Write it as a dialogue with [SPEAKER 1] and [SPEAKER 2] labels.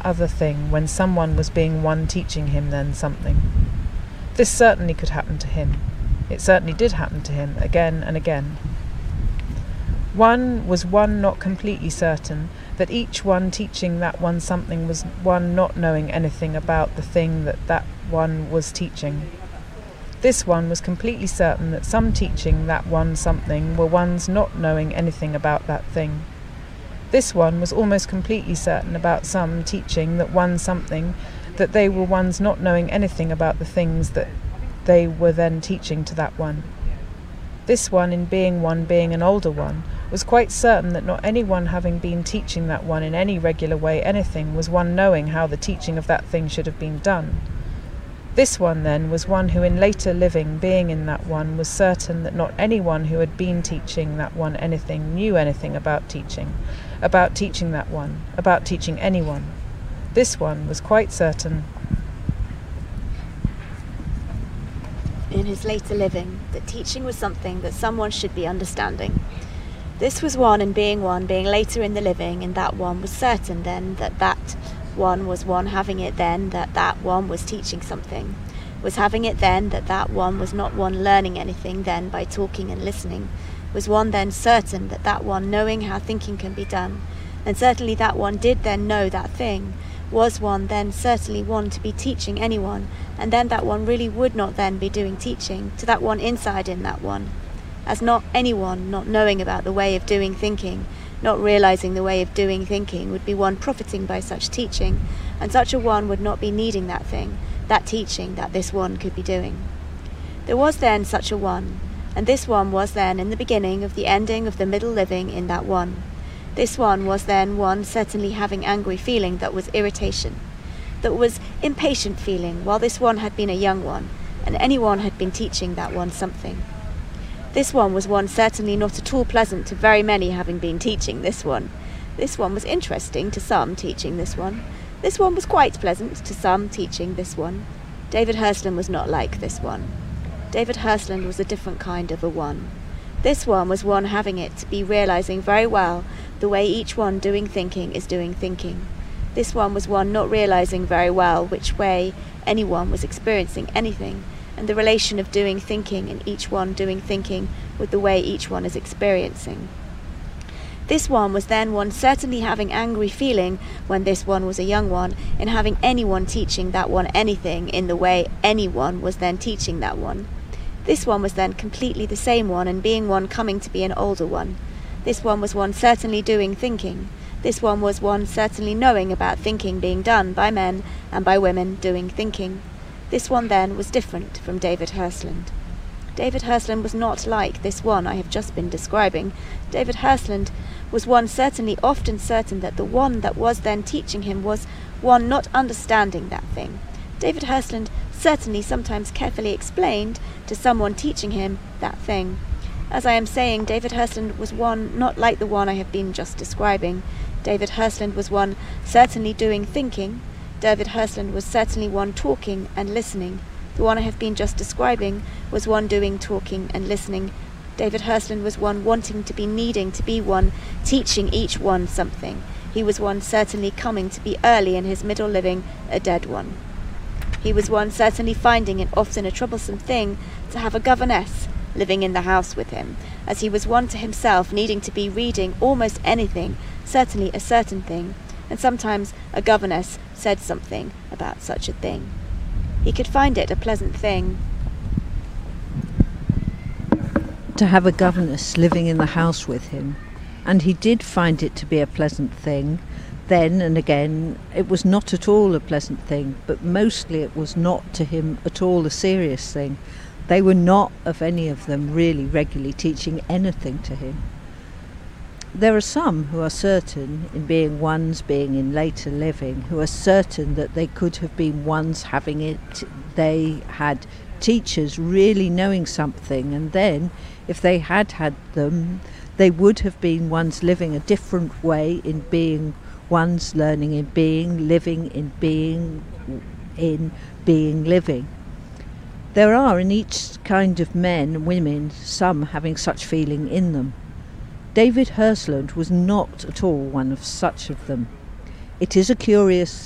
[SPEAKER 1] other thing when someone was being one teaching him then something. This certainly could happen to him. It certainly did happen to him again and again. One was one not completely certain that each one teaching that one something was one not knowing anything about the thing that one was teaching. This one was completely certain that some teaching that one something were ones not knowing anything about that thing. This one was almost completely certain about some teaching that one something that they were ones not knowing anything about the things that they were then teaching to that one. This one, in being an older one, was quite certain that not any one having been teaching that one in any regular way anything was one knowing how the teaching of that thing should have been done. This one, then, was one who in later living, being in that one, was certain that not any one who had been teaching that one anything knew anything about teaching that one, about teaching anyone. This one was quite certain
[SPEAKER 2] in his later living that teaching was something that someone should be understanding. This was one, and being later in the living, and that one was certain then that one was one having it then that one was teaching something, was having it then that one was not one learning anything then by talking and listening, was one then certain that one knowing how thinking can be done, and certainly that one did then know that thing, was one then certainly one to be teaching anyone, and then that one really would not then be doing teaching to that one inside in that one, as not anyone not knowing about the way of doing thinking, not realizing the way of doing thinking would be one profiting by such teaching, and such a one would not be needing that thing, that teaching that this one could be doing. There was then such a one, and this one was then in the beginning of the ending of the middle living in that one. This one was then one certainly having angry feeling that was irritation, that was impatient feeling, while this one had been a young one, and any one had been teaching that one something. This one was one certainly not at all pleasant to very many having been teaching this one. This one was interesting to some teaching this one. This one was quite pleasant to some teaching this one. David Hirstland was not like this one. David Hirstland was a different kind of a one. This one was one having it to be realizing very well the way each one doing thinking is doing thinking. This one was one not realizing very well which way anyone was experiencing anything, and the relation of doing thinking and each one doing thinking with the way each one is experiencing. This one was then one certainly having angry feeling when this one was a young one, in having anyone teaching that one anything in the way anyone was then teaching that one. This one was then completely the same one, and being one coming to be an older one. This one was one certainly doing thinking. This one was one certainly knowing about thinking being done by men and by women doing thinking. This one then was different from David Hirstland. David Hirstland was not like this one I have just been describing. David Hirstland was one certainly often certain that the one that was then teaching him was one not understanding that thing. David Hirstland certainly sometimes carefully explained to someone teaching him that thing. As I am saying, David Hirstland was one not like the one I have been just describing. David Hirstland was one certainly doing thinking. David Hirstland was certainly one talking and listening. The one I have been just describing was one doing talking and listening. David Hirstland was one wanting to be needing to be one teaching each one something. He was one certainly coming to be early in his middle living a dead one. He was one certainly finding it often a troublesome thing to have a governess living in the house with him, as he was one to himself needing to be reading almost anything, certainly a certain thing, and sometimes a governess said something about such a thing. He could find it a pleasant thing
[SPEAKER 3] to have a governess living in the house with him, and he did find it to be a pleasant thing. Then and again it was not at all a pleasant thing, but mostly it was not to him at all a serious thing. They were not of any of them really regularly teaching anything to him. There are some who are certain in being ones being in later living, who are certain that they could have been ones having it. They had teachers really knowing something, and then if they had had them, they would have been ones living a different way in being ones, learning in being, living in being living. There are in each kind of men and women some having such feeling in them. David Hirstland was not at all one of such of them. It is a curious